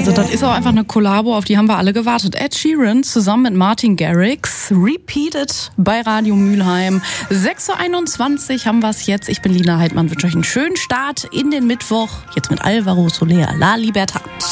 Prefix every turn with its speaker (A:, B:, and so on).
A: Also das ist auch einfach eine Kollabo, auf die haben wir alle gewartet. Ed Sheeran zusammen mit Martin Garrix, Repeated bei Radio Mülheim. 6:21 Uhr haben wir es jetzt. Ich bin Lina Heidmann, wünsche euch einen schönen Start in den Mittwoch. Jetzt mit Alvaro Soler, La Libertad.